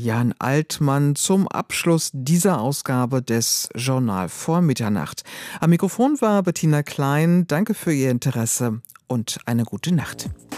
Jan Altmann zum Abschluss dieser Ausgabe des Journal vor Mitternacht. Am Mikrofon war Bettina Klein. Danke für Ihr Interesse und eine gute Nacht.